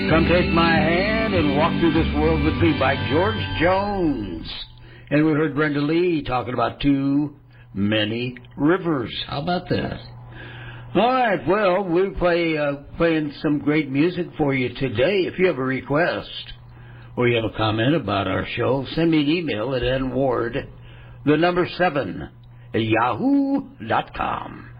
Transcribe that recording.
Come Take My Hand and Walk Through This World With Me by George Jones. And we heard Brenda Lee talking about Too Many Rivers. How about that? All right, well, we're playing some great music for you today. If you have a request or you have a comment about our show, send me an email at nward7 at yahoo.com.